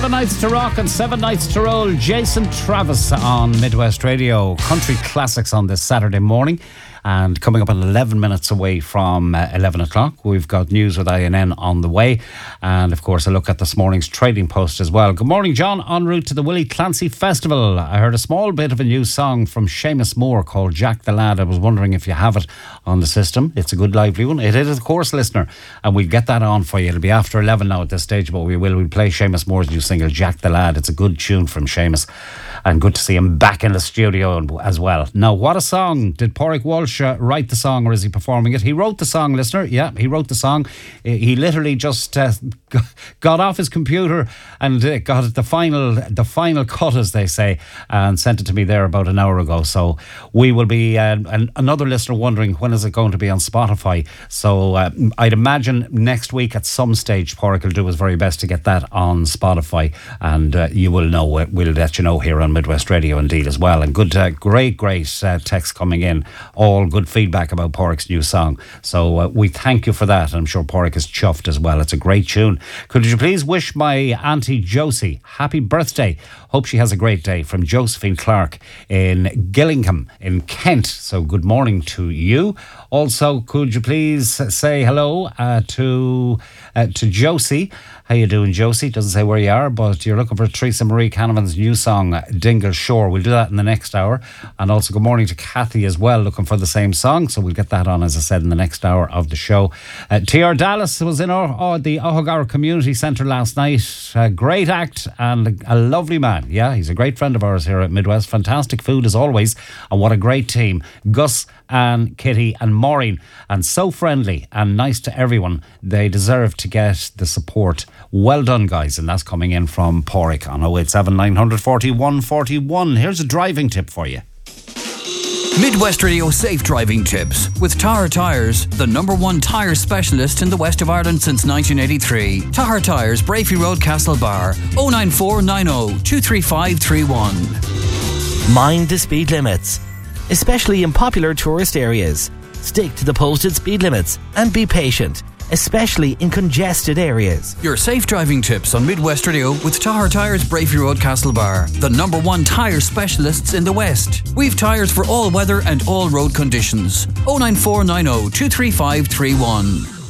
7 nights to rock and 7 nights to roll. Jason Travis on Midwest Radio. Country classics on this Saturday morning. And coming up in 11 minutes away from 11 o'clock, we've got news with INN on the way. And, of course, a look at this morning's trading post as well. Good morning, John. En route to the Willie Clancy Festival. I heard a small bit of a new song from Seamus Moore called Jack the Lad. I was wondering if you have it on the system. It's a good lively one. It is, of course, listener. And we'll get that on for you. It'll be after 11 now at this stage, but we'll play Seamus Moore's new single, Jack the Lad. It's a good tune from Seamus. And good to see him back in the studio as well. Now, what a song. Did Pádraig Walsh write the song, or is he performing it? He wrote the song, listener. Yeah, he wrote the song. He literally just got off his computer and got the final cut, as they say, and sent it to me there about an hour ago. So we will be, another listener wondering, when is it going to be on Spotify? So I'd imagine next week at some stage, Pádraig will do his very best to get that on Spotify, and you will know. We'll let you know here on Midwest Radio indeed as well. And good, great texts coming in. All good feedback about Pádraig's new song. So we thank you for that. I'm sure Pádraig is chuffed as well. It's a great tune. Could you please wish my Auntie Josie happy birthday? Hope she has a great day, from Josephine Clark in Gillingham in Kent. So good morning to you. Also, could you please say hello to Josie? How you doing, Josie? Doesn't say where you are, but you're looking for Teresa Marie Canavan's new song, Dingle Shore. We'll do that in the next hour. And also good morning to Kathy as well, looking for the same song. So we'll get that on, as I said, in the next hour of the show. T.R. Dallas was in the Ohagara Community Centre last night. A great act and a lovely man. Yeah, he's a great friend of ours here at Midwest. Fantastic food as always. And what a great team. Gus and Kitty and Maureen, and so friendly and nice to everyone. They deserve to get the support. Well done, guys. And that's coming in from Pádraig on 087 940 141. Here's a driving tip for you. Midwest Radio Safe Driving Tips with Tahar Tyres, the #1 tyre specialist in the west of Ireland since 1983. Tahar Tyres, Brafey Road, Castlebar, 09490 23531. Mind the speed limits, especially in popular tourist areas. Stick to the posted speed limits and be patient, especially in congested areas. Your safe driving tips on Midwest Radio with Tahar Tyres, Brafey Road, Castlebar, the #1 tyre specialists in the West. We've tyres for all weather and all road conditions. 09490 23531.